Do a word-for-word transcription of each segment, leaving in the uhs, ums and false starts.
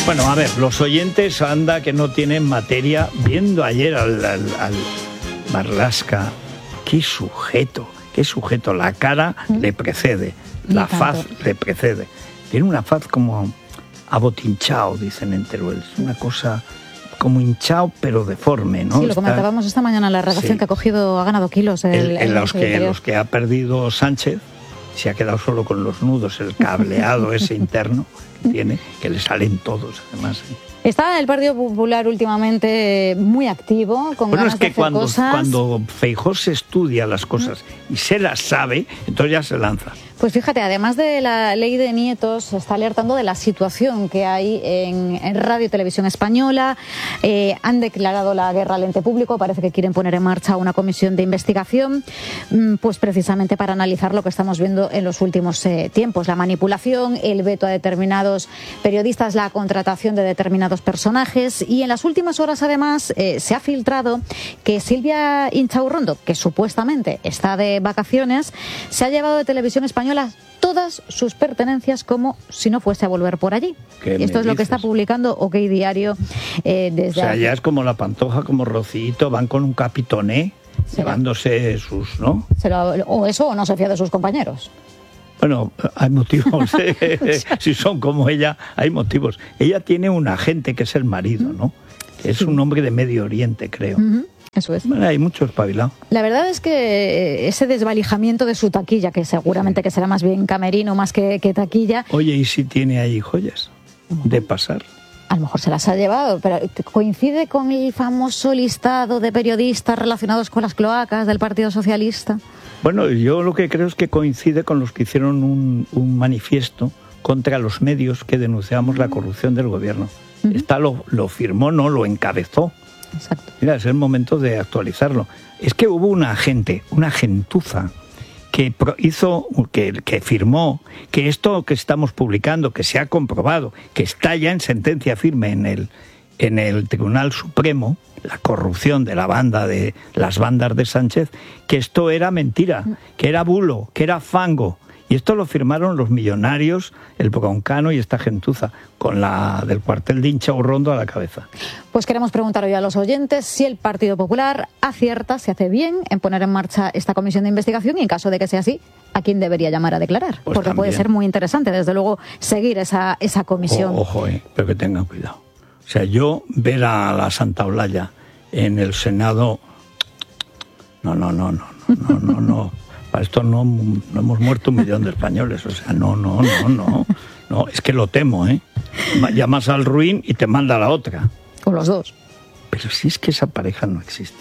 Bueno, a ver, los oyentes anda que no tienen materia. Viendo ayer al, al, al Marlaska, qué sujeto, qué sujeto. La cara ¿Mm? le precede, la faz le precede. Tiene una faz como abotinchao, dicen en Teruel. Es una cosa como hinchao, pero deforme, ¿no? Sí, lo comentábamos esta mañana en la redacción, sí, que ha cogido, ha ganado kilos. El, el, el, los, que, los que ha perdido Sánchez, se ha quedado solo con los nudos, el cableado ese interno que tiene, que le salen todos, además. Está el Partido Popular últimamente muy activo, con bueno, ganas es que de hacer cuando, cosas. cuando Feijóo se estudia las cosas y se las sabe, entonces ya se lanza. Pues fíjate, además de la ley de nietos, se está alertando de la situación que hay en, en Radio y Televisión Española. Eh, han declarado la guerra al ente público, parece que quieren poner en marcha una comisión de investigación, pues precisamente para analizar lo que estamos viendo en los últimos eh, tiempos, la manipulación, el veto a determinados periodistas, la contratación de determinados personajes. Y en las últimas horas, además, eh, se ha filtrado que Silvia Inchaurrondo, que supuestamente está de vacaciones, se ha llevado de Televisión Española todas sus pertenencias como si no fuese a volver por allí. Y esto es dices? lo que está publicando OK Diario eh, desde... O sea, ya es como la Pantoja, como Rocito, van con un capitoné, llevándose sus, ¿no? Se lo, o eso, o no se fía de sus compañeros. Bueno, hay motivos. eh, si son como ella, hay motivos. Ella tiene un agente que es el marido, ¿no? Que es un hombre de Medio Oriente, creo. Uh-huh. Eso es. Bueno, hay mucho espabilado. La verdad es que ese desvalijamiento de su taquilla, que seguramente que será más bien camerino más que, que taquilla... Oye, ¿y si tiene ahí joyas de pasar? A lo mejor se las ha llevado, pero ¿coincide con el famoso listado de periodistas relacionados con las cloacas del Partido Socialista? Bueno, yo lo que creo es que coincide con los que hicieron un, un manifiesto contra los medios que denunciamos la corrupción del gobierno. Uh-huh. Esta lo, lo firmó, no, lo encabezó. Exacto. Mira, es el momento de actualizarlo. Es que hubo una gente, una gentuza, que hizo, que, que firmó que esto que estamos publicando, que se ha comprobado, que está ya en sentencia firme en el, en el Tribunal Supremo, la corrupción de la banda de las bandas de Sánchez, que esto era mentira, que era bulo, que era fango. Y esto lo firmaron los millonarios, el Broncano y esta gentuza, con la del cuartel de Inchaurrondo a la cabeza. Pues queremos preguntar hoy a los oyentes si el Partido Popular acierta, si hace bien en poner en marcha esta comisión de investigación y, en caso de que sea así, ¿a quién debería llamar a declarar? Pues porque también. Puede ser muy interesante, desde luego, seguir esa, esa comisión. O, ojo, eh, pero que tengan cuidado. O sea, yo ver a la Santa Olalla en el Senado... No, no, no, no, no, no, no. Para esto no, no hemos muerto un millón de españoles. O sea, no, no, no, no. No, es que lo temo, ¿eh? Llamas al ruin y te manda a la otra. O los dos. Pero si es que esa pareja no existe.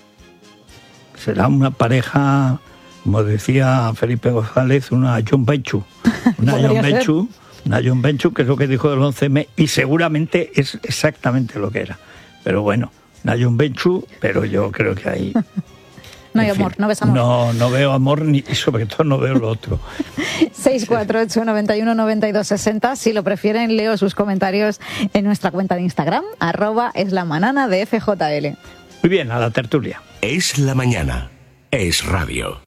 Será una pareja, como decía Felipe González, una John Benchu. Una John Benchu, una John Benchu, que es lo que dijo del once eme, y seguramente es exactamente lo que era. Pero bueno, una John Benchu, pero yo creo que ahí... No hay amor, no ves amor. No, no veo amor ni, y sobre todo no veo lo otro. seis cuatro ocho, nueve uno, nueve dos seis cero. Si lo prefieren, leo sus comentarios en nuestra cuenta de Instagram, arroba es la manana de F J L. Muy bien, a la tertulia. Es la mañana. Es radio.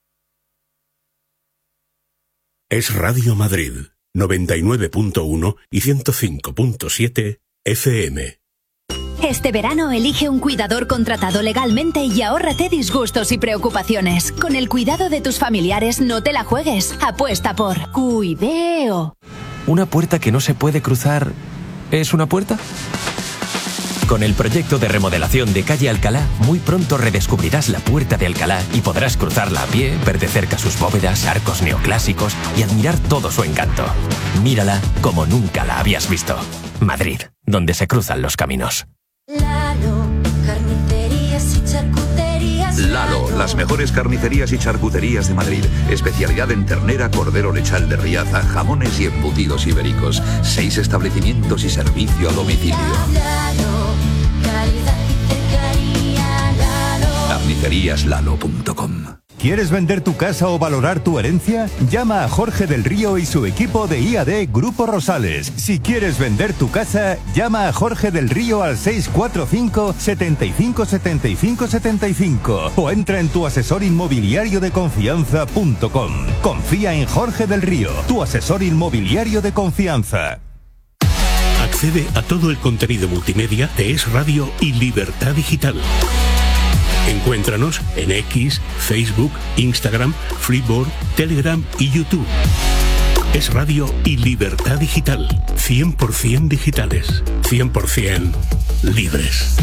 Es Radio Madrid, noventa y nueve punto uno y ciento cinco punto siete F M. Este verano elige un cuidador contratado legalmente y ahórrate disgustos y preocupaciones. Con el cuidado de tus familiares no te la juegues. Apuesta por Cuideo. ¿Una puerta que no se puede cruzar es una puerta? Con el proyecto de remodelación de Calle Alcalá, muy pronto redescubrirás la Puerta de Alcalá y podrás cruzarla a pie, ver de cerca sus bóvedas, arcos neoclásicos y admirar todo su encanto. Mírala como nunca la habías visto. Madrid, donde se cruzan los caminos. Lalo, carnicerías y charcuterías. Lalo, las mejores carnicerías y charcuterías de Madrid. Especialidad en ternera, cordero lechal de Riaza, jamones y embutidos ibéricos. Seis establecimientos y servicio a domicilio. Lalo, calidad y cercanía. Lalo. carnicerías lalo punto com. ¿Quieres vender tu casa o valorar tu herencia? Llama a Jorge del Río y su equipo de I A D Grupo Rosales. Si quieres vender tu casa, llama a Jorge del Río al seis cuatro cinco, setenta y cinco, setenta y cinco, setenta y cinco o entra en tu asesor inmobiliario de confianza punto com. Confía en Jorge del Río, tu asesor inmobiliario de confianza. accede a todo el contenido multimedia de Es Radio y Libertad Digital. Encuéntranos en X, Facebook, Instagram, Flipboard, Telegram y YouTube. Es Radio y Libertad Digital. cien por ciento digitales. cien por ciento libres.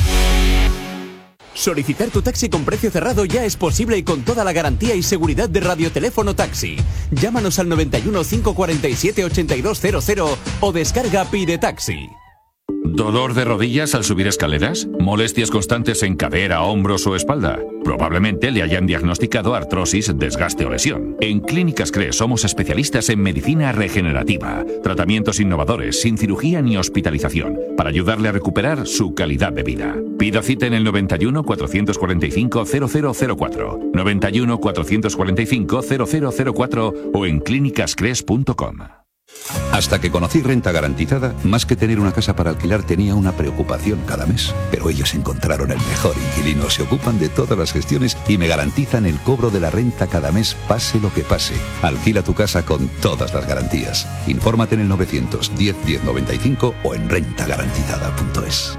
Solicitar tu taxi con precio cerrado ya es posible y con toda la garantía y seguridad de Radioteléfono Taxi. Llámanos al noventa y uno, cinco cuarenta y siete, ochenta y dos cero cero o descarga Pide Taxi. ¿Dolor de rodillas al subir escaleras? ¿Molestias constantes en cadera, hombros o espalda? Probablemente le hayan diagnosticado artrosis, desgaste o lesión. En Clínicas C R E somos especialistas en medicina regenerativa, tratamientos innovadores, sin cirugía ni hospitalización, para ayudarle a recuperar su calidad de vida. Pida cita en el noventa y uno, cuatrocientos cuarenta y cinco, cero cero cero cuatro, noventa y uno, cuatrocientos cuarenta y cinco, cero cero cero cuatro o en clínicas cres punto com. Hasta que conocí Renta Garantizada, más que tener una casa para alquilar tenía una preocupación cada mes. Pero ellos encontraron el mejor inquilino, se ocupan de todas las gestiones y me garantizan el cobro de la renta cada mes, pase lo que pase. Alquila tu casa con todas las garantías. Infórmate en el novecientos diez, diez noventa y cinco o en renta garantizada punto es.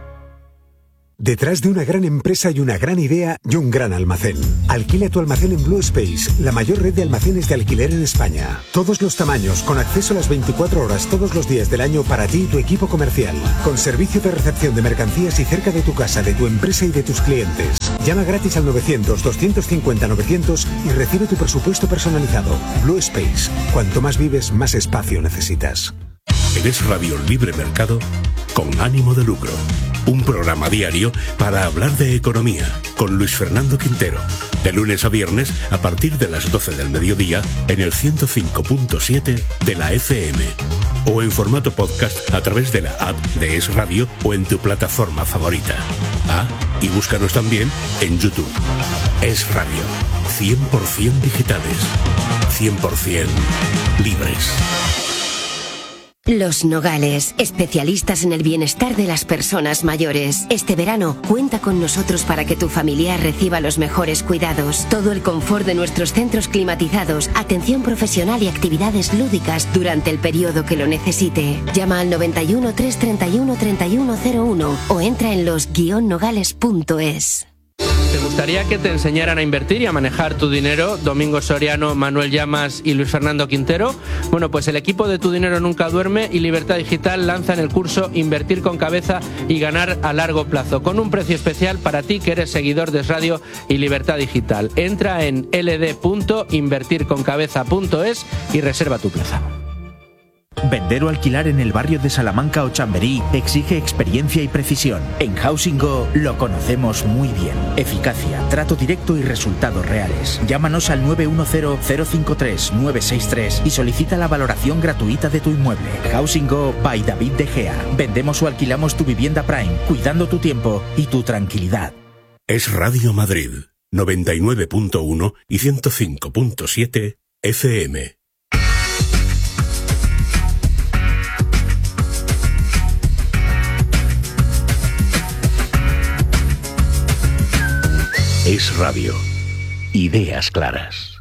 Detrás de una gran empresa y una gran idea y un gran almacén. Alquila tu almacén en Blue Space, la mayor red de almacenes de alquiler en España. Todos los tamaños, con acceso a las veinticuatro horas todos los días del año para ti y tu equipo comercial. Con servicio de recepción de mercancías y cerca de tu casa, de tu empresa y de tus clientes. Llama gratis al novecientos, doscientos cincuenta, novecientos y recibe tu presupuesto personalizado. Blue Space. Cuanto más vives, más espacio necesitas. Eres Radio Libre Mercado con ánimo de lucro. Un programa diario para hablar de economía con Luis Fernando Quintero. De lunes a viernes a partir de las doce del mediodía en el ciento cinco punto siete de la F M. O en formato podcast a través de la app de Es Radio o en tu plataforma favorita. Ah, y búscanos también en YouTube. Es Radio. cien por ciento digitales. cien por ciento libres. Los Nogales, especialistas en el bienestar de las personas mayores. Este verano, cuenta con nosotros para que tu familiar reciba los mejores cuidados. Todo el confort de nuestros centros climatizados, atención profesional y actividades lúdicas durante el periodo que lo necesite. Llama al noventa y uno, trescientos treinta y uno, treinta y uno cero uno o entra en los guion nogales punto es. ¿Te gustaría que te enseñaran a invertir y a manejar tu dinero? Domingo Soriano, Manuel Llamas y Luis Fernando Quintero. Bueno, pues el equipo de Tu Dinero Nunca Duerme y Libertad Digital lanzan el curso Invertir con Cabeza y Ganar a Largo Plazo, con un precio especial para ti que eres seguidor de Es Radio y Libertad Digital. Entra en l d punto invertir con cabeza punto es y reserva tu plaza. Vender o alquilar en el barrio de Salamanca o Chamberí exige experiencia y precisión. En Housing Go lo conocemos muy bien. Eficacia, trato directo y resultados reales. Llámanos al nueve uno cero, cero cinco tres, nueve seis tres y solicita la valoración gratuita de tu inmueble. Housing Go by David De Gea. Vendemos o alquilamos tu vivienda Prime, cuidando tu tiempo y tu tranquilidad. Es Radio Madrid, noventa y nueve punto uno y ciento cinco punto siete F M. Es Radio. Ideas claras.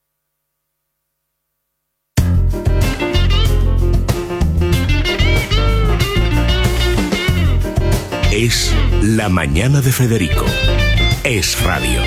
Es La Mañana de Federico. Es Radio.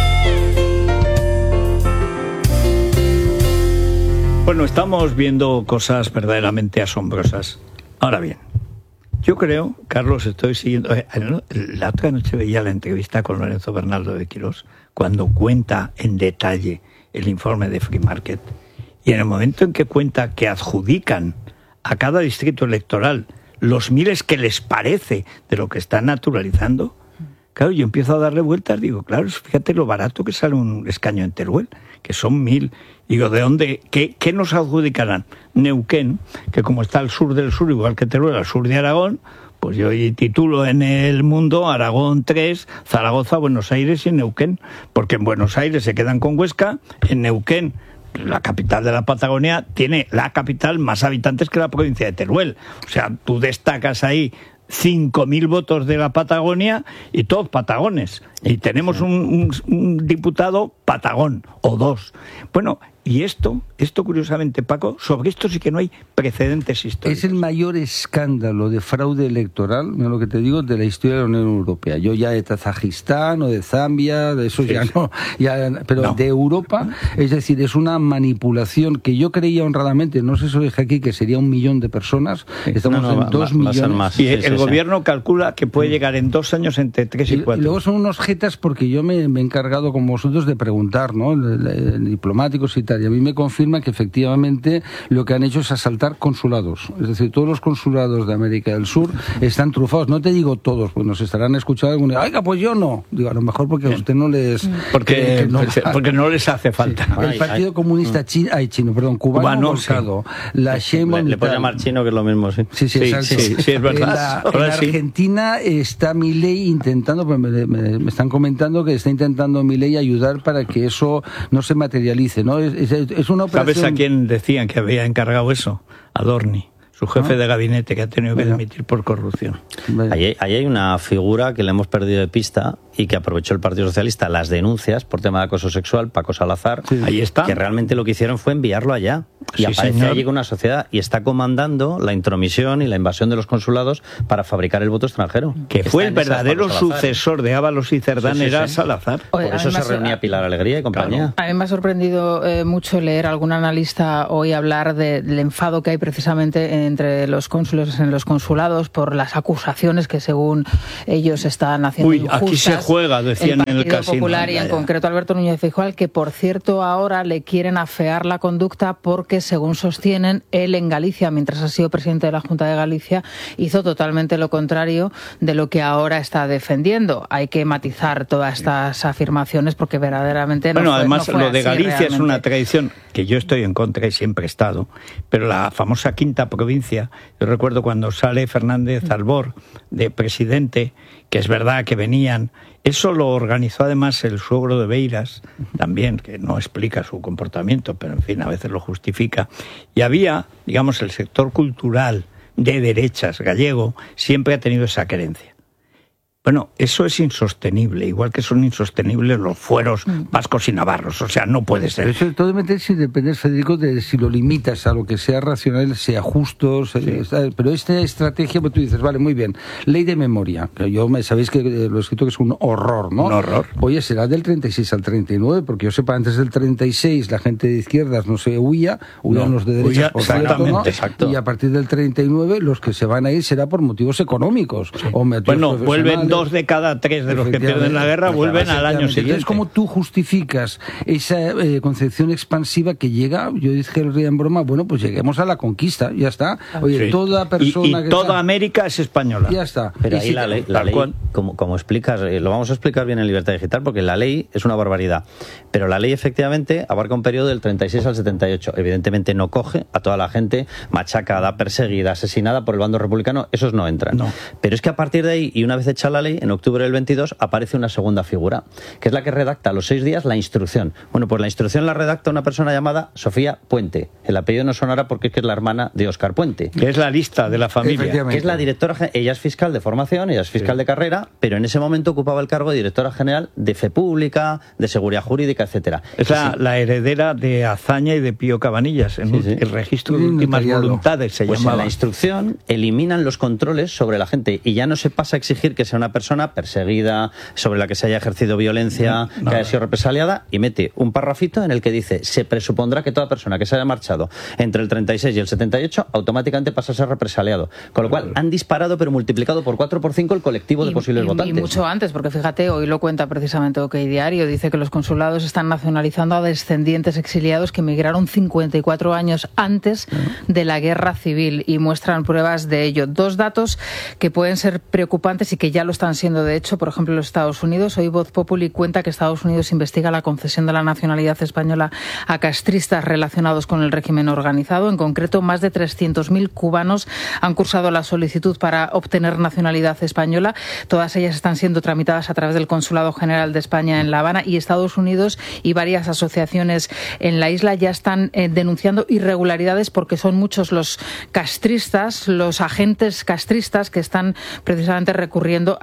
Bueno, estamos viendo cosas verdaderamente asombrosas. Ahora bien, yo creo, Carlos, estoy siguiendo... Eh, la otra noche veía la entrevista con Lorenzo Bernaldo de Quirós, cuando cuenta en detalle el informe de Free Market, y en el momento en que cuenta que adjudican a cada distrito electoral los miles que les parece de lo que están naturalizando, claro, yo empiezo a darle vueltas, digo, claro, fíjate lo barato que sale un escaño en Teruel, que son mil. Digo, ¿de dónde? ¿Qué, qué nos adjudicarán? Neuquén, que como está al sur del sur, igual que Teruel, al sur de Aragón, pues yo titulo en El Mundo Aragón tres, Zaragoza, Buenos Aires y Neuquén, porque en Buenos Aires se quedan con Huesca, en Neuquén, la capital de la Patagonia, tiene la capital más habitantes que la provincia de Teruel. O sea, tú destacas ahí cinco mil votos de la Patagonia y todos patagones. Y tenemos un, un, un diputado patagón, o dos. Bueno, Y esto, esto curiosamente, Paco, sobre esto sí que no hay precedentes históricos. Es el mayor escándalo de fraude electoral, mira lo que te digo, de la historia de la Unión Europea. Yo ya de Kazajistán o de Zambia, de eso sí, ya sí. no, ya, pero no. de Europa, es decir, es una manipulación que yo creía honradamente, no sé si lo dije aquí, que sería un millón de personas, sí. estamos no, no, en dos va, millones. Más. Y sí, el sí, gobierno sí. calcula que puede llegar en dos años entre tres y, y cuatro. Y luego son unos jetas porque yo me, me he encargado con vosotros de preguntar, ¿no? Le, le, diplomáticos y tal. Y a mí me confirma que efectivamente lo que han hecho es asaltar consulados. Es decir, todos los consulados de América del Sur están trufados. No te digo todos, pues nos estarán escuchando algunos. Oiga, pues yo no. Digo, a lo mejor porque a usted no les... Porque, no, porque no les hace falta. Sí. El Partido ay, Comunista ay. Chino, ay, chino, perdón, cubano, cubano volcado. Sí. La Sheinbaum... Le, le puedo llamar chino, que es lo mismo, sí. Sí, sí, sí, exacto. sí, sí es verdad. En, la, en Argentina sí. está Milei intentando, pues me, me, me están comentando que está intentando Milei ayudar para que eso no se materialice, ¿no? Es, es, es una operación... ¿Sabes a quién decían que había encargado eso? A Dorni, su jefe ah. de gabinete, que ha tenido que dimitir por corrupción. Ahí, ahí hay una figura que le hemos perdido de pista y que aprovechó el Partido Socialista las denuncias por tema de acoso sexual, Paco Salazar, sí. ahí está. que realmente lo que hicieron fue enviarlo allá. Y sí, aparece señor. allí con una sociedad y está comandando la intromisión y la invasión de los consulados para fabricar el voto extranjero. Que fue el verdadero sucesor de Ábalos y Cerdán, sí, sí, era sí. Salazar. Por Oye, eso se reunía a... Pilar Alegría y compañía. Claro. A mí me ha sorprendido eh, mucho leer a algún analista hoy hablar de, del enfado que hay precisamente entre los cónsules en los consulados por las acusaciones que según ellos están haciendo Uy, injustas. Aquí se juega, decían en el casino. Popular y en concreto Alberto Núñez Feijóo, que por cierto ahora le quieren afear la conducta porque según sostienen él en Galicia, mientras ha sido presidente de la Junta de Galicia, hizo totalmente lo contrario de lo que ahora está defendiendo. Hay que matizar todas estas afirmaciones porque verdaderamente no bueno, fue, además no fue lo de así Galicia realmente. Es una tradición que yo estoy en contra y siempre he estado, pero la famosa quinta provincia, yo recuerdo cuando sale Fernández Albor de presidente, que es verdad que venían, eso lo organizó además el suegro de Beiras, también, que no explica su comportamiento, pero en fin, a veces lo justifica. Y había, digamos, el sector cultural de derechas gallego, siempre ha tenido esa creencia. Bueno, eso es insostenible, igual que son insostenibles los fueros vascos y navarros, o sea, no puede ser. Pero eso todo depende, si depende, Federico, de si lo limitas a lo que sea racional, sea justo, sea, sí. pero esta estrategia, pues tú dices, vale, muy bien, ley de memoria, que yo me sabéis que lo he escrito que es un horror, ¿no? Un horror. Oye, será del treinta y seis al treinta y nueve, porque yo sepa, antes del treinta y seis la gente de izquierdas no se huía, huían no, los de derechas, huía, por cierto, ¿no? Exacto. Y a partir del treinta y nueve los que se van a ir será por motivos económicos. Sí. O motivos bueno, vuelven dos de cada tres de los que pierden la guerra vuelven al año siguiente. Entonces, ¿cómo tú justificas esa eh, concepción expansiva que llega? Yo dije el día en broma, bueno, pues lleguemos a la conquista, ya está. Oye, sí. toda persona y, y que toda está... América es española. Ya está. Pero y ahí si la te... ley, la ley como, como explicas, eh, lo vamos a explicar bien en Libertad Digital, porque la ley es una barbaridad. Pero la ley efectivamente abarca un periodo del treinta y seis al setenta y ocho. Evidentemente no coge a toda la gente machacada, perseguida, asesinada por el bando republicano. Esos no entran. No. Pero es que a partir de ahí, y una vez hecha la ley, en octubre del veintidós, aparece una segunda figura, que es la que redacta a los seis días la instrucción. Bueno, pues la instrucción la redacta una persona llamada Sofía Puente. El apellido no sonará porque es que es la hermana de Óscar Puente. Que es la lista de la familia. Que es la directora, ella es fiscal de formación, ella es fiscal sí. de carrera, pero en ese momento ocupaba el cargo de directora general de Fe Pública, de Seguridad Jurídica, etcétera. Es la, sí. la heredera de Azaña y de Pío Cabanillas, en sí, sí. el registro de últimas voluntades se pues llamaba. En la instrucción eliminan los controles sobre la gente y ya no se pasa a exigir que sea una persona perseguida, sobre la que se haya ejercido violencia, no, no, que haya sido represaliada, y mete un parrafito en el que dice: se presupondrá que toda persona que se haya marchado entre el treinta y seis y el setenta y ocho automáticamente pasa a ser represaliado. Con lo cual han disparado pero multiplicado por cuatro por cinco el colectivo de y, posibles y, votantes. Y mucho antes, porque fíjate, hoy lo cuenta precisamente OK Diario, dice que los consulados están nacionalizando a descendientes exiliados que emigraron cincuenta y cuatro años antes de la guerra civil y muestran pruebas de ello. Dos datos que pueden ser preocupantes y que ya lo están siendo, de hecho, por ejemplo, en los Estados Unidos. Hoy Voz Populi cuenta que Estados Unidos investiga la concesión de la nacionalidad española a castristas relacionados con el régimen organizado. En concreto, más de trescientos mil cubanos han cursado la solicitud para obtener nacionalidad española. Todas ellas están siendo tramitadas a través del Consulado General de España en La Habana, y Estados Unidos y varias asociaciones en la isla ya están eh, denunciando irregularidades porque son muchos los castristas, los agentes castristas que están precisamente recurriendo a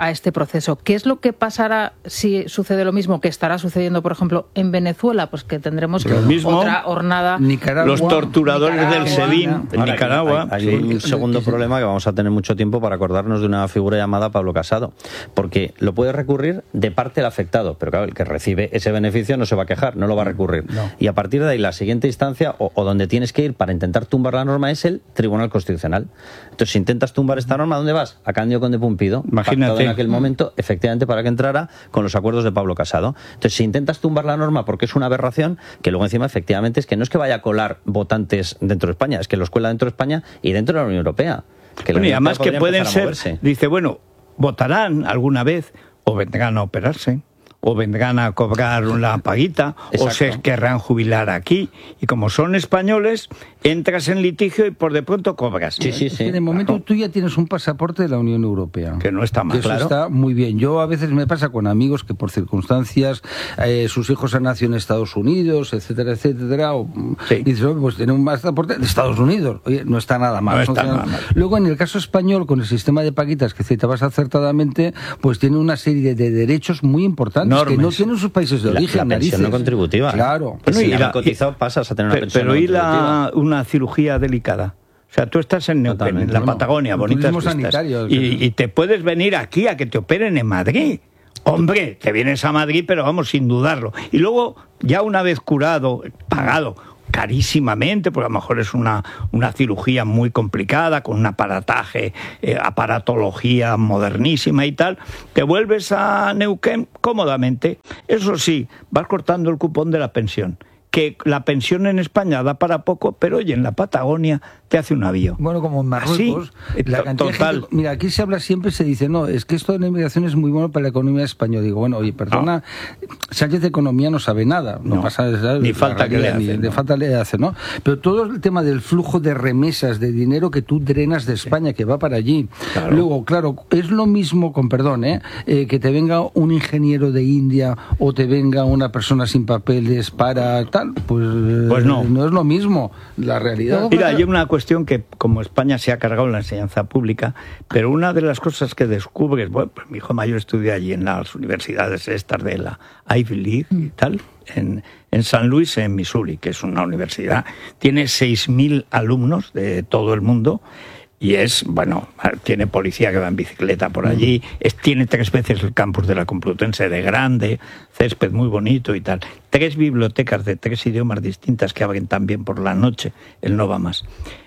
a este proceso. ¿Qué es lo que pasará si sucede lo mismo que estará sucediendo, por ejemplo, en Venezuela? Pues que tendremos lo mismo, otra hornada. Nicaragua, los torturadores Nicaragua, del SEBIN en Nicaragua. Hay, hay, hay un segundo problema que vamos a tener mucho tiempo para acordarnos de una figura llamada Pablo Casado, porque lo puede recurrir de parte del afectado, pero claro, el que recibe ese beneficio no se va a quejar, no lo va a recurrir. No. Y a partir de ahí, la siguiente instancia, o, o donde tienes que ir para intentar tumbar la norma, es el Tribunal Constitucional. Entonces, si intentas tumbar esta norma, ¿a dónde vas? A Cándido Conde Pumpido, imagínate, en aquel momento, efectivamente, para que entrara con los acuerdos de Pablo Casado. Entonces, si intentas tumbar la norma porque es una aberración, que luego encima, efectivamente, es que no es que vaya a colar votantes dentro de España, es que los cuela dentro de España y dentro de la Unión Europea. Que bueno, y además que pueden ser, dice, bueno, votarán alguna vez o vendrán a operarse, o vendrán a cobrar una paguita, exacto, o se querrán jubilar aquí. Y como son españoles, entras en litigio y por de pronto cobras. Sí, sí, sí. En el momento claro, tú ya tienes un pasaporte de la Unión Europea. Que no está mal. Que eso claro, está muy bien. Yo a veces me pasa con amigos que por circunstancias eh, sus hijos han nacido en Estados Unidos, etcétera, etcétera. O, sí. Y dicen, pues tienen un pasaporte de Estados Unidos. Oye, no está nada mal. No está nada mal. Luego, en el caso español, con el sistema de paguitas que citabas acertadamente, pues tiene una serie de derechos muy importantes que no tienen sus países de origen. La, la pensión no contributiva. Claro. Bueno, sí, y la, cotizado pasas a tener una pero, pensión pero no y contributiva. La, una cirugía delicada. O sea, tú estás en Neuquén, en la bueno, Patagonia, bonitas vistas, y, y te puedes venir aquí a que te operen en Madrid. Hombre, te vienes a Madrid, pero vamos, sin dudarlo. Y luego, ya una vez curado, pagado carísimamente, porque a lo mejor es una, una cirugía muy complicada, con un aparataje, eh, aparatología modernísima y tal, te vuelves a Neuquén cómodamente. Eso sí, vas cortando el cupón de la pensión, que la pensión en España da para poco, pero oye, en la Patagonia te hace un avión. Bueno, como en Marruecos, ¿sí? La cantidad total. De gente, mira, aquí se habla siempre, se dice, no, es que esto de la inmigración es muy bueno para la economía española. Digo, bueno, oye, perdona, no. Sánchez de Economía no sabe nada, no, no pasa ¿sabes? Ni falta que le hace, ni no. de falta le hace, ¿no? Pero todo el tema del flujo de remesas, de dinero que tú drenas de España, que va para allí. Claro. Luego, claro, es lo mismo, con perdón, ¿eh? Eh, que te venga un ingeniero de India o te venga una persona sin papeles para tal, pues, pues no. no es lo mismo la realidad. Mira, hay una cuestión que, como España se ha cargado en la enseñanza pública, pero una de las cosas que descubres, bueno, pues mi hijo mayor estudia allí en las universidades estas de la Ivy League y tal, en, en San Luis, en Missouri, que es una universidad, tiene seis mil alumnos de todo el mundo. Y es, bueno, tiene policía que va en bicicleta por allí, es, tiene tres veces el campus de la Complutense de grande, césped muy bonito y tal. Tres bibliotecas de tres idiomas distintas que abren también por la noche, el no va más.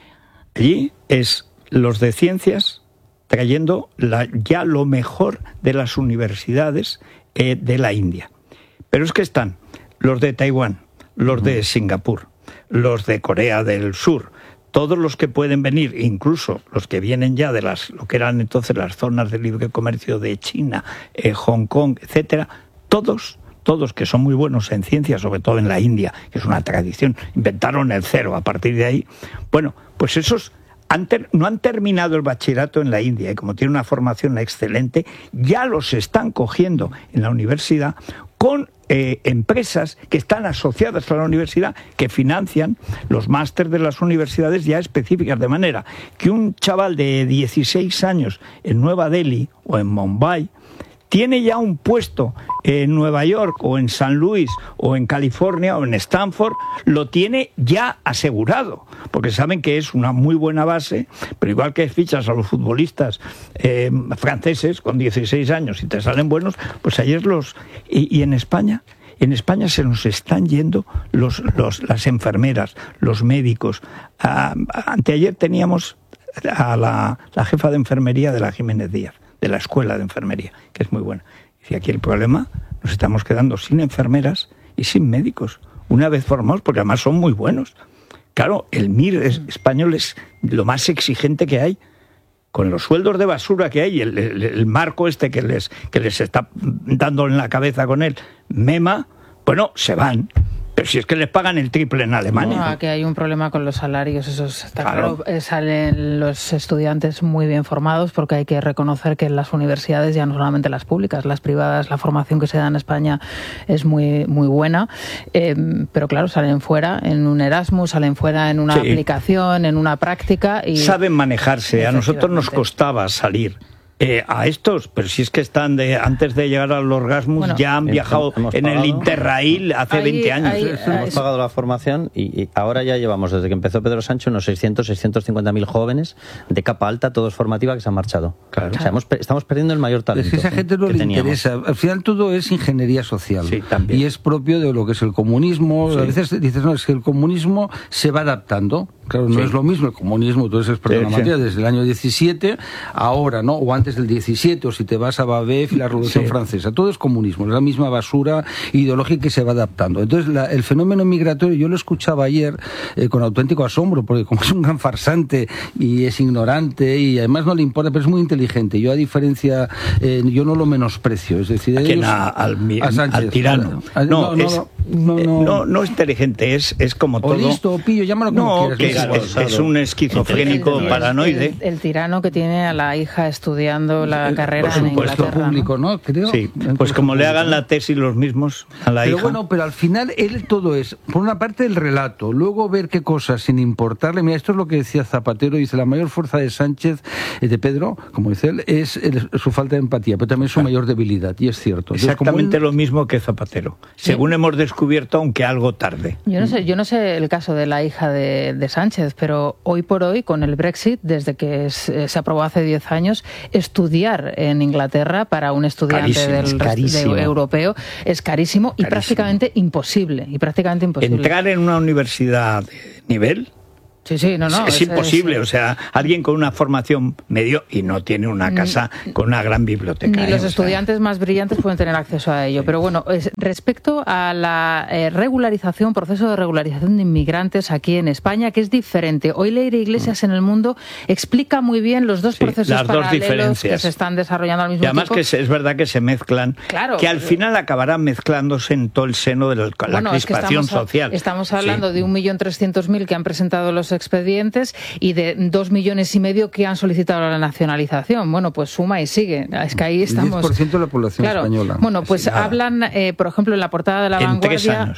Allí es los de ciencias trayendo la, ya lo mejor de las universidades eh, de la India. Pero es que están los de Taiwán, los de Singapur, los de Corea del Sur, todos los que pueden venir, incluso los que vienen ya de las lo que eran entonces las zonas de libre comercio de China, eh, Hong Kong, etcétera, todos, todos que son muy buenos en ciencia, sobre todo en la India, que es una tradición, inventaron el cero a partir de ahí. Bueno, pues esos han ter, no han terminado el bachillerato en la India y como tienen una formación excelente, ya los están cogiendo en la universidad con eh, empresas que están asociadas a la universidad, que financian los másteres de las universidades ya específicas, de manera que un chaval de dieciséis años en Nueva Delhi o en Mumbai tiene ya un puesto en Nueva York o en San Luis o en California o en Stanford, lo tiene ya asegurado, porque saben que es una muy buena base, pero igual que fichas a los futbolistas eh, franceses con dieciséis años y te salen buenos, pues ayer los... Y, y en España... En España se nos están yendo los, los, las enfermeras, los médicos. Ah, anteayer teníamos a la, la jefa de enfermería de la Jiménez Díaz, de la Escuela de Enfermería, que es muy buena. Y aquí el problema, nos estamos quedando sin enfermeras y sin médicos, una vez formados, porque además son muy buenos. Claro, el M I R es, español es lo más exigente que hay, con los sueldos de basura que hay, el, el, el marco este que les, que les está dando en la cabeza con él, mema, bueno, se van. Pero si es que les pagan el triple en Alemania. No, aquí hay un problema con los salarios, eso está claro. claro. Eh, salen los estudiantes muy bien formados, porque hay que reconocer que en las universidades, ya no solamente las públicas, las privadas, la formación que se da en España es muy muy buena, eh, pero claro, salen fuera en un Erasmus, salen fuera en una sí. aplicación, en una práctica. Y saben manejarse, a nosotros nos costaba salir. Eh, a estos, pero si es que están de antes de llegar al Orgasmus, bueno, ya han viajado hemos en pagado, el Interrail hace ahí, veinte años. Ahí, ahí, hemos pagado la formación y, y ahora ya llevamos, desde que empezó Pedro Sánchez, unos seiscientos, seiscientos cincuenta mil jóvenes de capa alta, todos formativa, que se han marchado. Claro. O sea, hemos, estamos perdiendo el mayor talento. Es que esa gente no le teníamos. interesa. Al final todo es ingeniería social. Sí, también. Y es propio de lo que es el comunismo. Sí. A veces dices, no, es que el comunismo se va adaptando. Claro, no sí. es lo mismo el comunismo, tú eres experto en la materia, sí. desde el año diecisiete, ahora, ¿no? O antes del diecisiete, o si te vas a Babeuf y la Revolución sí. Francesa. Todo es comunismo, es la misma basura ideológica que se va adaptando. Entonces, la, el fenómeno migratorio, yo lo escuchaba ayer eh, con auténtico asombro, porque como es un gran farsante y es ignorante y además no le importa, pero es muy inteligente. Yo, a diferencia, eh, yo no lo menosprecio. Es decir, ¿a quién? A, al, a Sánchez, al tirano. A, a, no, no, es, no, no, no, no, no es inteligente, es, es como o todo. listo, o pillo, llámalo como no, quieras. Que es, es un esquizofrénico el, el, paranoide. El, el tirano que tiene a la hija estudiando la carrera en Inglaterra, público, ¿no? ¿no? Creo. Sí, pues como le hagan la tesis los mismos a la pero hija. Bueno, pero al final él todo es, por una parte el relato, luego ver qué cosas sin importarle. Mira, esto es lo que decía Zapatero, dice, la mayor fuerza de Sánchez, de Pedro, como dice él, es el, su falta de empatía, pero también su claro. mayor debilidad, y es cierto. Entonces, exactamente él... lo mismo que Zapatero, según ¿sí? hemos descubierto, aunque algo tarde. Yo no sé, yo no sé el caso de la hija de, de Sánchez, pero hoy por hoy, con el Brexit, desde que es, se aprobó hace diez años, estudiar en Inglaterra para un estudiante carísimo, del de europeo es carísimo y carísimo. prácticamente imposible. Y prácticamente imposible. Entrar en una universidad de nivel... Sí, sí, no, no. Es, es imposible, es, o sea, alguien con una formación medio y no tiene una casa ni, con una gran biblioteca. Ni ¿eh? los o estudiantes sea... más brillantes pueden tener acceso a ello. Sí. Pero bueno, es, respecto a la eh, regularización, proceso de regularización de inmigrantes aquí en España, que es diferente. Hoy Leire Iglesias en El Mundo explica muy bien los dos sí, procesos las paralelos dos que se están desarrollando al mismo tiempo. Y además tiempo. que es, es verdad que se mezclan, claro, que al final acabarán mezclándose en todo el seno de la, bueno, la crispación es que estamos, social. Estamos hablando sí. de un millón trescientos mil que han presentado los expedientes y de dos millones y medio que han solicitado la nacionalización. Bueno, pues suma y sigue. Es que ahí estamos... diez por ciento de la población claro. española. Bueno, pues sí, hablan, eh, por ejemplo, en la portada de La en Vanguardia,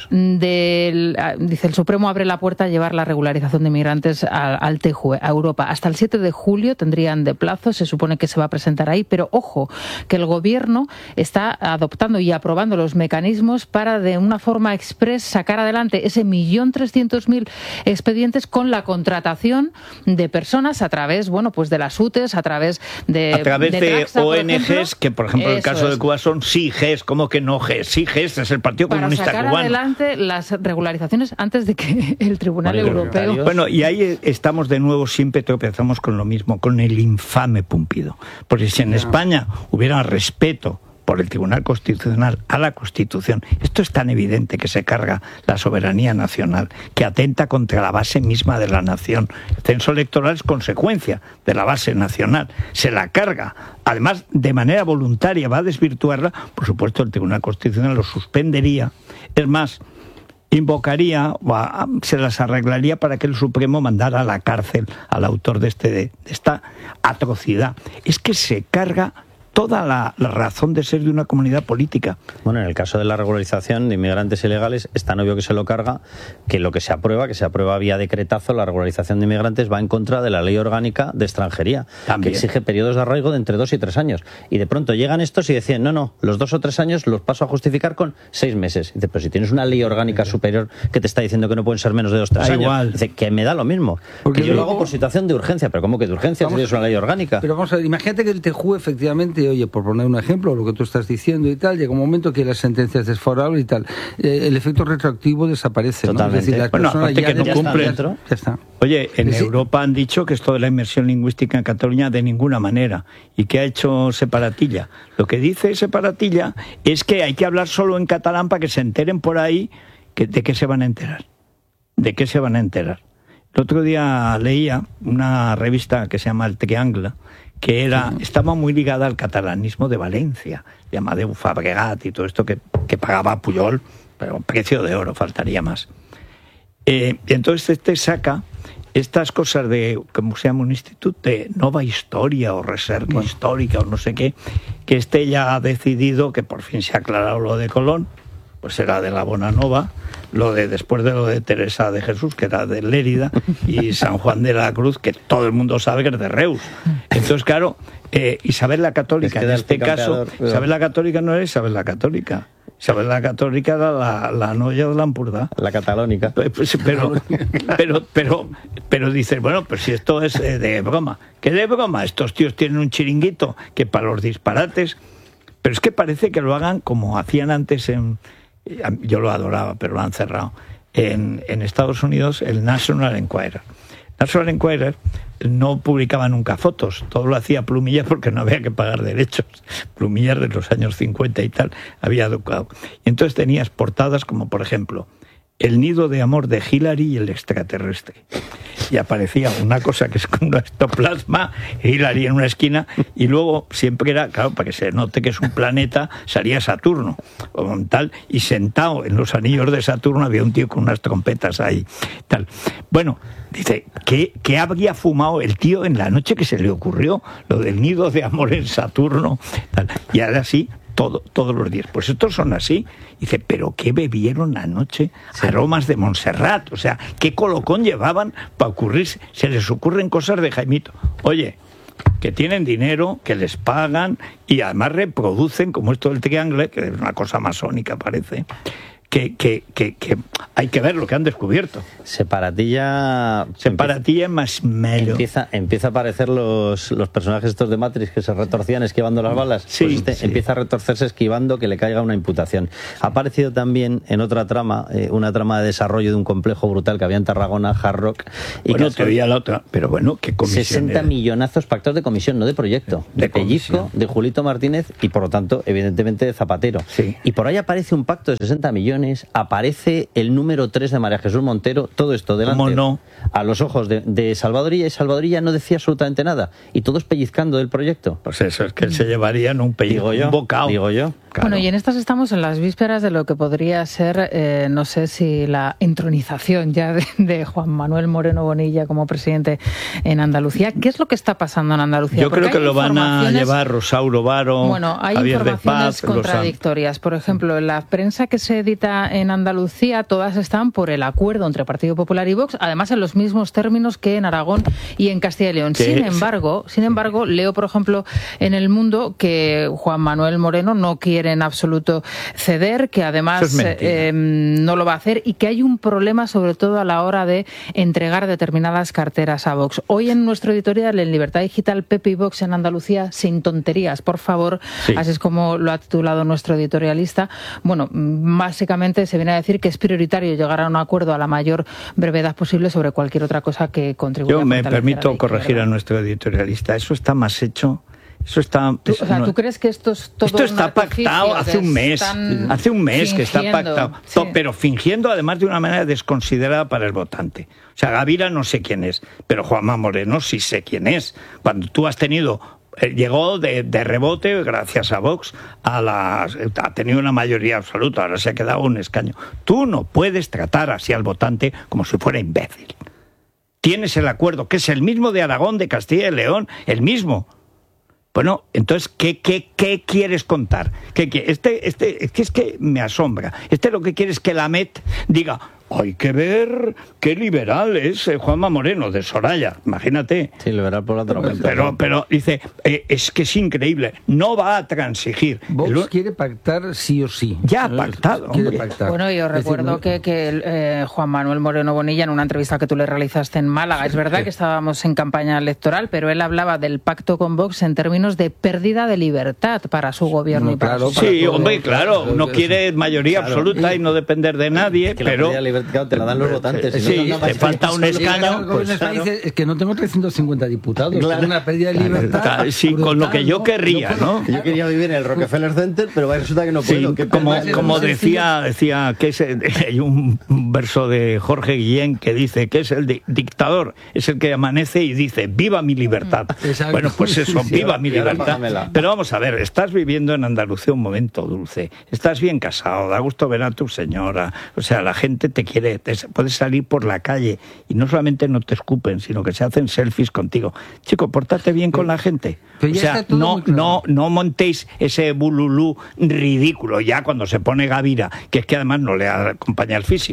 del, dice, el Supremo abre la puerta a llevar la regularización de inmigrantes al, al T J U E, a Europa. Hasta el siete de julio tendrían de plazo, se supone que se va a presentar ahí, pero ojo, que el Gobierno está adoptando y aprobando los mecanismos para, de una forma express, sacar adelante ese millón trescientos mil expedientes con la contratación de personas a través, bueno, pues de las U T E S, a través de... A través de, de Traxa, O N Ges, que por ejemplo en el caso es. de Cuba son sí Ges, ¿cómo que no Ges? Sí Ges es el Partido para Comunista sacar Cubano. adelante las regularizaciones antes de que el Tribunal bueno, Europeo... Bueno, y ahí estamos de nuevo, siempre tropezamos con lo mismo, con el infame Pumpido. Porque si en no. España hubiera respeto por el Tribunal Constitucional a la Constitución, esto es tan evidente que se carga la soberanía nacional, que atenta contra la base misma de la nación. El censo electoral es consecuencia de la base nacional, se la carga, además de manera voluntaria, va a desvirtuarla. Por supuesto el Tribunal Constitucional lo suspendería, es más, invocaría o a, se las arreglaría para que el Supremo mandara a la cárcel al autor de, este, de esta atrocidad. Es que se carga toda la, la razón de ser de una comunidad política. Bueno, en el caso de la regularización de inmigrantes ilegales es tan obvio que se lo carga que lo que se aprueba, que se aprueba vía decretazo, la regularización de inmigrantes va en contra de la ley orgánica de extranjería, También. que exige periodos de arraigo de entre dos y tres años. Y de pronto llegan estos y decían, no, no, los dos o tres años los paso a justificar con seis meses. Y dice, pero si tienes una ley orgánica superior que te está diciendo que no pueden ser menos de dos o tres da años, igual. Dice que me da lo mismo. Porque que yo luego... lo hago por situación de urgencia, pero ¿cómo que de urgencia si es una ley orgánica? Pero vamos a ver, imagínate que el T J U E efectivamente, oye, por poner un ejemplo, lo que tú estás diciendo y tal, llega un momento que la sentencia es desfavorable y tal, eh, el efecto retroactivo desaparece. Totalmente. ¿no? Es decir, las bueno, personas aparte ya que no ya cumplen. Está, ya está. Oye, en sí. Europa han dicho que esto de la inmersión lingüística en Cataluña de ninguna manera. ¿Y qué ha hecho Separatilla? Lo que dice Separatilla es que hay que hablar solo en catalán para que se enteren por ahí que, de qué se van a enterar. ¿De qué se van a enterar? El otro día leía una revista que se llama El Triangle, que era, sí. estaba muy ligada al catalanismo de Valencia, de Amadeu Fabregat y todo esto que, que pagaba Pujol, pero precio de oro, faltaría más. Eh, entonces este saca estas cosas de, ¿cómo se llama? Un instituto de Nova Historia o Recerca bueno. Histórica o no sé qué, que este ya ha decidido que por fin se ha aclarado lo de Colón, pues era de la Bonanova, lo de después de lo de Teresa de Jesús, que era de Lérida, y San Juan de la Cruz, que todo el mundo sabe que es de Reus. Entonces, claro, eh, Isabel la Católica, en este caso, pero... Isabel la Católica no era Isabel la Católica. Isabel la Católica era la, la noia de l'Empordà. La catalónica. Pues, pero, pero, pero, pero dices, bueno, pues si esto es eh, de broma. ¿Qué de broma? Estos tíos tienen un chiringuito que para los disparates... Pero es que parece que lo hagan como hacían antes en... Yo lo adoraba, pero lo han cerrado. En, en Estados Unidos, el National Enquirer. National Enquirer no publicaba nunca fotos, todo lo hacía Plumillas porque no había que pagar derechos. Plumillas de los años cincuenta y tal había educado. Y entonces tenías portadas como, por ejemplo, El nido de amor de Hillary y el extraterrestre. Y aparecía una cosa que es como un ectoplasma, Hillary en una esquina, y luego siempre era, claro, para que se note que es un planeta, salía Saturno, o tal, y sentado en los anillos de Saturno había un tío con unas trompetas ahí, tal. Bueno, dice, ¿qué, qué habría fumado el tío en la noche que se le ocurrió lo del nido de amor en Saturno? Tal. Y ahora sí, todo, todos los días. Pues estos son así. Dice, ¿pero qué bebieron anoche? Sí. Aromas de Montserrat. O sea, ¿qué colocón llevaban para ocurrirse? Se les ocurren cosas de Jaimito. Oye, que tienen dinero, que les pagan y además reproducen, como esto del triángulo, que es una cosa masónica parece, que, que, que, que hay que ver lo que han descubierto. Separatilla... Separatilla más melo. Empieza, empieza a aparecer los, los personajes estos de Matrix que se retorcían esquivando las balas. Sí, pues este sí. Empieza a retorcerse esquivando que le caiga una imputación. Ha aparecido también en otra trama, eh, una trama de desarrollo de un complejo brutal que había en Tarragona, Hard Rock. Y bueno, que te oía la otra, pero bueno, ¿qué comisión sesenta era? Millonazos pactados de comisión, no de proyecto. De, de Pellizco, de Julito Martínez y por lo tanto, evidentemente, de Zapatero. Sí. Y por ahí aparece un pacto de sesenta millones. Aparece el número tres de María Jesús Montero, todo esto delante, ¿Cómo no? a los ojos de, de Salvadorilla, y Salvadorilla no decía absolutamente nada, y todos pellizcando del proyecto. Pues eso, es que se llevarían un pellizco, digo yo, un bocado. Digo yo. Claro. Bueno, y en estas estamos en las vísperas de lo que podría ser, eh, no sé si la entronización ya de, de Juan Manuel Moreno Bonilla como presidente en Andalucía. ¿Qué es lo que está pasando en Andalucía? Yo Porque creo que lo van a llevar Rosauro Varo, bueno, hay Javier de informaciones Paz, contradictorias. Por ejemplo, en la prensa que se edita en Andalucía, todas están por el acuerdo entre Partido Popular y Vox, además en los mismos términos que en Aragón y en Castilla y León. Sin embargo, sin embargo, leo, por ejemplo, en El Mundo que Juan Manuel Moreno no quiere en absoluto ceder, que además eh, no lo va a hacer y que hay un problema sobre todo a la hora de entregar determinadas carteras a Vox. Hoy en nuestro editorial en Libertad Digital, Pepe y Vox en Andalucía sin tonterías, por favor, sí. Así es como lo ha titulado nuestro editorialista. Bueno, básicamente se viene a decir que es prioritario llegar a un acuerdo a la mayor brevedad posible sobre cualquier otra cosa que contribuya. Yo me permito corregir a nuestro editorialista, eso está más hecho. Eso está. ¿Tú, o sea, no, ¿tú crees que esto es todo Esto está pactado hace un mes. Hace un mes fingiendo, que está pactado. Sí. Pero fingiendo además de una manera desconsiderada para el votante. O sea, Gavira no sé quién es, pero Juanma Moreno sí sé quién es. Cuando tú has tenido. Llegó de, de rebote, gracias a Vox, a la, ha tenido una mayoría absoluta, ahora se ha quedado un escaño. Tú no puedes tratar así al votante como si fuera imbécil. Tienes el acuerdo, que es el mismo de Aragón, de Castilla y León, el mismo. Bueno, entonces, ¿qué, qué, qué quieres contar? ¿Qué, qué? Este, este, es que es que me asombra. Este lo que quiere es que la M E T diga, hay que ver qué liberal es eh, Juanma Moreno, de Soraya, imagínate. Sí, liberal por otra parte. Pero, pero dice, eh, es que es increíble, no va a transigir. Vox El... quiere pactar sí o sí. Ya ha pactado. Quiere pactar. Bueno, yo recuerdo decir, que, que eh, Juan Manuel Moreno Bonilla, en una entrevista que tú le realizaste en Málaga, es verdad que estábamos en campaña electoral, pero él hablaba del pacto con Vox en términos de pérdida de libertad para su gobierno no, y para claro, su Sí, hombre, claro, uno quiere mayoría claro. absoluta y no depender de nadie, es que pero... La claro, te la dan los votantes. Sí, si no, no te falta un escaño. Pues, claro. dice, es que no tengo trescientos cincuenta diputados, claro. tengo una pérdida de libertad. Sí, brutal, con lo que yo querría, ¿no? Yo quería vivir en el Rockefeller Center, pero resulta que no puedo. Sí, como como decía, decía que es, hay un verso de Jorge Guillén que dice que es el di dictador, es el que amanece y dice, viva mi libertad. Exacto. Bueno, pues eso, sí, viva sí, mi libertad. Pero vamos a ver, estás viviendo en Andalucía un momento dulce, estás bien casado, da gusto ver a tu señora, o sea, la gente te quiere, te puedes salir por la calle y no solamente no te escupen, sino que se hacen selfies contigo. Chico, pórtate bien con la gente. O sea, no, no, no montéis ese bululú ridículo ya cuando se pone Gavira, que es que además no le acompaña el físico.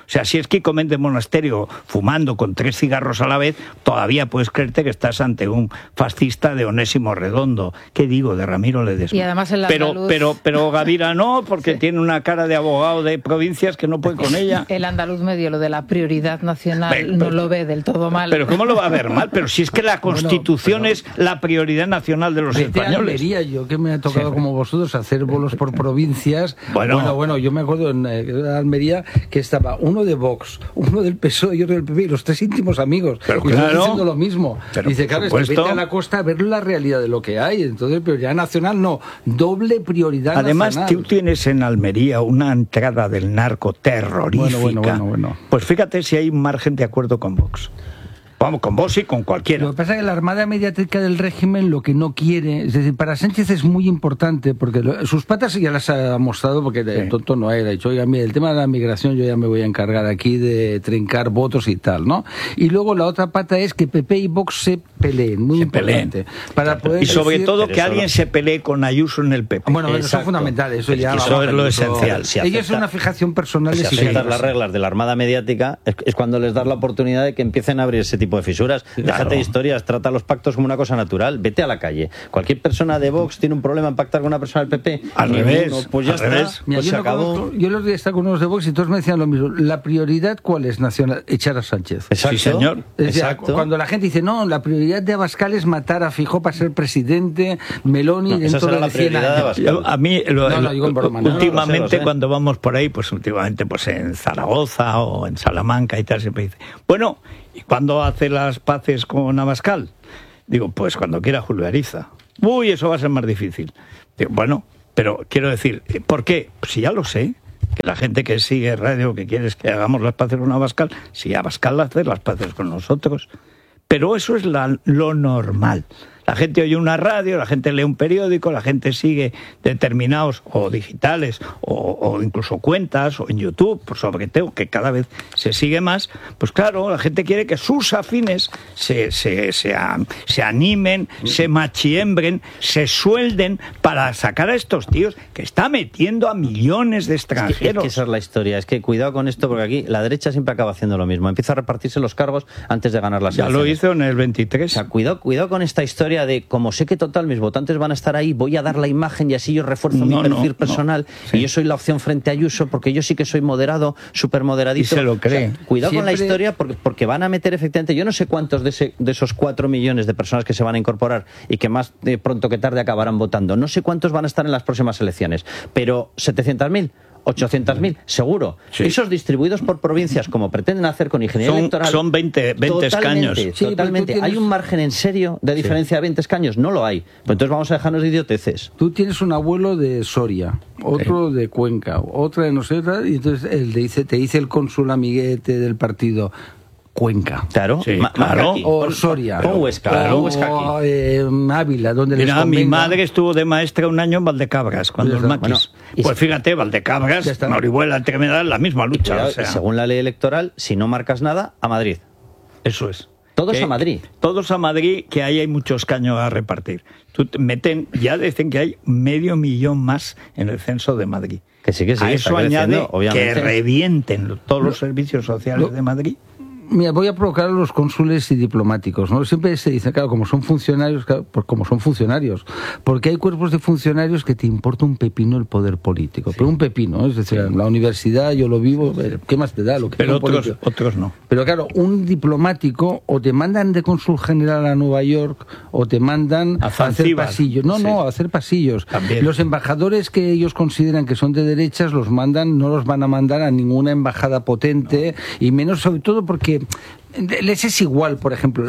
sea, si es Quico Méndez Monasterio fumando con tres cigarros a la vez, todavía puedes creerte que estás ante un fascista de Onésimo Redondo. ¿Qué digo? De Ramiro Ledesma. Y además el pero, andaluz... pero, pero Gavira no, porque sí. tiene una cara de abogado de provincias que no puede con ella. El andaluz medio, lo de la prioridad nacional, pero, no lo ve del todo mal. Pero ¿cómo lo va a ver mal? Pero si es que la Constitución bueno, pero... es la prioridad nacional de los Vete españoles. Almería, yo que me ha tocado sí. como vosotros hacer bolos por provincias. Bueno, bueno, bueno yo me acuerdo en eh, Almería que estaba uno de Vox, uno del P S O E y otro del P P, y los tres íntimos amigos. Pero y claro, diciendo lo mismo. Pero dice, claro, es que vete a la costa a ver la realidad de lo que hay. Entonces, prioridad nacional no, doble prioridad Además, nacional. tú tienes en Almería una entrada del narco terrorífica. Bueno, bueno, bueno, bueno. Pues fíjate si hay un margen de acuerdo con Vox. Vamos, con vos y con cualquiera. Lo que pasa es que la armada mediática del régimen lo que no quiere, es decir, para Sánchez es muy importante, porque lo, sus patas ya las ha mostrado, porque sí. de tonto no era. Ha dicho, oiga, mire, el tema de la migración yo ya me voy a encargar aquí de trincar votos y tal, ¿no? Y luego la otra pata es que P P y Vox se peleen, muy se importante. Peleen. Para poder y sobre decir, todo que alguien no... se pelee con Ayuso en el P P. Bueno, eso es fundamental, eso es ya que eso es lo esencial. Si Ellos es una fijación personal. Si aceptas las reglas de la armada mediática, es, es cuando les das la oportunidad de que empiecen a abrir ese tipo de fisuras. Sí. Déjate claro. de historias, trata los pactos como una cosa natural, vete a la calle. Cualquier persona de Vox tiene un problema en pactar con una persona del P P. Al Ninguno, revés. Pues ya al está, revés. Pues Mira, se yo acabó. Conozco, yo los días estaba con unos de Vox y todos me decían lo mismo. La prioridad, ¿cuál es nacional? Echar a Sánchez. Exacto. Sí, señor. Es decir, Exacto. Cuando la gente dice, no, la prioridad de Abascal es matar a Feijóo para ser presidente, Meloni no, dentro de cien años. Yo, a mí, lo, no, no, digo en broma, no, últimamente, no, lo sé, lo sé. cuando vamos por ahí, pues últimamente pues en Zaragoza o en Salamanca y tal, siempre dice, bueno, ¿y cuándo hace las paces con Abascal? Digo, pues cuando quiera Julio Ariza. Uy, eso va a ser más difícil. Digo, bueno, pero quiero decir, ¿por qué? Pues si ya lo sé, que la gente que sigue radio, que quiere es que hagamos las paces con Abascal, si Abascal hace las paces con nosotros. Pero eso es la, lo normal. La gente oye una radio, la gente lee un periódico, la gente sigue determinados o digitales o, o incluso cuentas o en YouTube, por sobre todo, que cada vez se sigue más. Pues claro, la gente quiere que sus afines se, se, se, se animen, se machiembren, se suelden para sacar a estos tíos que está metiendo a millones de extranjeros. Es que, es que esa es la historia. Es que cuidado con esto, porque aquí la derecha siempre acaba haciendo lo mismo. Empieza a repartirse los cargos antes de ganar las ya elecciones. Lo hizo en el veintitrés. O sea, cuidado, cuidado con esta historia de como sé que total mis votantes van a estar ahí, voy a dar la imagen y así yo refuerzo no, mi perfil no, personal no. Sí. Y yo soy la opción frente a Ayuso porque yo sí que soy moderado, súper moderadito. Y se lo cree. O sea, cuidado Siempre... con la historia porque, porque van a meter efectivamente, yo no sé cuántos de, ese, de esos cuatro millones de personas que se van a incorporar y que más de pronto que tarde acabarán votando, no sé cuántos van a estar en las próximas elecciones, pero setecientos mil. ochocientos mil, seguro. Sí. Esos distribuidos por provincias, como pretenden hacer con ingeniería son, electoral... Son veinte, veinte escaños. Sí, totalmente. Tienes... ¿Hay un margen en serio de diferencia sí. de veinte escaños? No lo hay. Pues entonces vamos a dejarnos de idioteces. Tú tienes un abuelo de Soria, otro sí. de Cuenca, otro de no sé, y entonces él te dice, te dice el cónsul amiguete del partido... Cuenca. Claro, sí, Ma- claro. O Soria. O Huesca. Claro. O Huesca aquí. O eh, Ávila, donde Mira, les convenga. mi madre estuvo de maestra un año en Valdecabras, cuando los maquis. Bueno, pues fíjate, Valdecabras, Orihuela, Tremedal, la misma lucha. Cuidado, o sea. Según la ley electoral, si no marcas nada, a Madrid. Eso es. Todos que, a Madrid. Todos a Madrid, que ahí hay muchos caños a repartir. Tú te meten, ya dicen que hay medio millón más en el censo de Madrid. Que sí, que sí. A eso añade obviamente. que revienten todos los servicios sociales de Madrid. Mira, voy a provocar a los cónsules y diplomáticos, ¿no? Siempre se dice, claro, como son funcionarios, claro, pues como son funcionarios, porque hay cuerpos de funcionarios que te importa un pepino el poder político, sí. pero un pepino, ¿no? Es decir, sí. la universidad yo lo vivo, ¿qué más te da? Lo que pero otros, otros no. Pero claro, un diplomático o te mandan de cónsul general a Nueva York o te mandan a, a hacer pasillos. No, sí. no, a hacer pasillos. También. Los embajadores que ellos consideran que son de derechas los mandan, no los van a mandar a ninguna embajada potente no. y menos sobre todo porque les es igual, por ejemplo,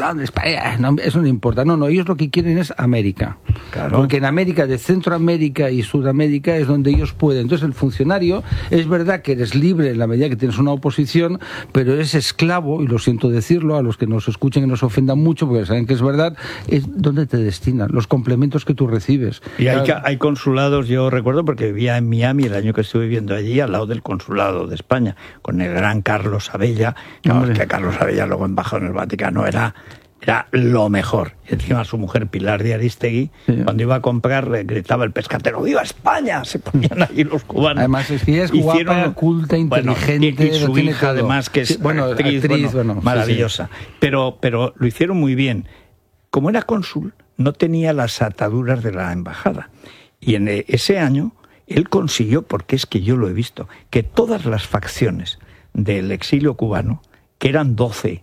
eso no importa. No, no, ellos lo que quieren es América. Claro. Porque en América, de Centroamérica y Sudamérica es donde ellos pueden. Entonces el funcionario, es verdad que eres libre en la medida que tienes una oposición, pero eres esclavo, y lo siento decirlo, a los que nos escuchen y nos ofendan mucho, porque saben que es verdad, es donde te destinan, los complementos que tú recibes. Y hay, claro. hay consulados, yo recuerdo, porque vivía en Miami el año que estuve viviendo allí, al lado del consulado de España, con el gran Carlos Abella, no, que Carlos Abella luego embajador en el Vaticano era era lo mejor. Y encima su mujer Pilar de Aristegui, sí. cuando iba a comprar, gritaba el pescatero, ¡viva España! Se ponían ahí los cubanos. Además, es que es guapa, Hicieron, culta, inteligente. Bueno, y, y su hija, todo. además, que es sí, bueno, actriz, actriz bueno, bueno, maravillosa. Sí, sí. Pero, pero lo hicieron muy bien. Como era cónsul, no tenía las ataduras de la embajada. Y en ese año, él consiguió, porque es que yo lo he visto, que todas las facciones del exilio cubano, que eran doce,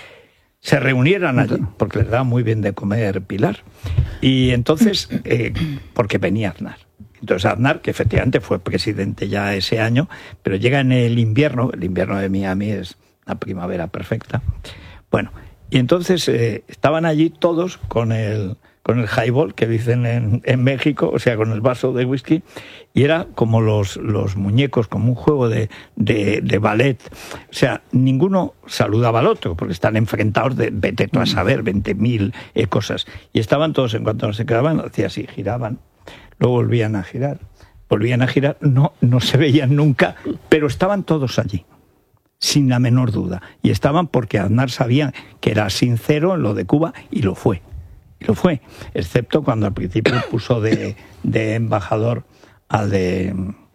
se reunieran allí, porque les daba muy bien de comer Pilar. Y entonces, eh, porque venía Aznar. Entonces Aznar, que efectivamente fue presidente ya ese año, pero llega en el invierno, el invierno de Miami es una primavera perfecta. Bueno, y entonces eh, estaban allí todos con el... con el highball, que dicen en, en México, o sea, con el vaso de whisky, y era como los, los muñecos, como un juego de, de, de ballet. O sea, ninguno saludaba al otro, porque están enfrentados de, vete tú a saber, veinte mil eh, cosas. Y estaban todos, en cuanto se quedaban, hacía así, giraban, luego volvían a girar, volvían a girar, no, no se veían nunca, pero estaban todos allí, sin la menor duda. Y estaban porque Aznar sabía que era sincero en lo de Cuba, y lo fue. Y lo fue, excepto cuando al principio puso de, de embajador al de,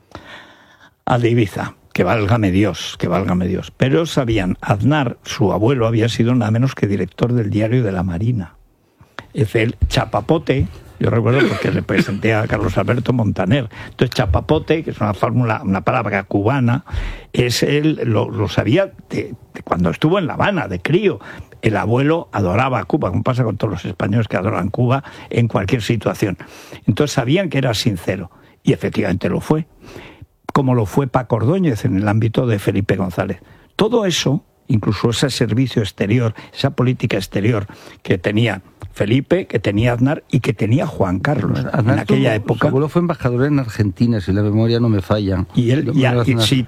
al de Ibiza, que válgame Dios, que válgame Dios. Pero sabían, Aznar, su abuelo, había sido nada menos que director del Diario de la Marina. Es el chapapote, yo recuerdo porque le presenté a Carlos Alberto Montaner. Entonces, chapapote, que es una fórmula, una palabra cubana, es él, lo, lo sabía de, de cuando estuvo en La Habana, de crío. El abuelo adoraba a Cuba, como pasa con todos los españoles que adoran Cuba en cualquier situación. Entonces sabían que era sincero, y efectivamente lo fue, como lo fue Paco Ordóñez en el ámbito de Felipe González. Todo eso, incluso ese servicio exterior, esa política exterior que tenía Felipe, que tenía Aznar y que tenía Juan Carlos Aznar en aquella tuvo, época. Su abuelo fue embajador en Argentina, si la memoria no me falla. Y él, ya, y, sí,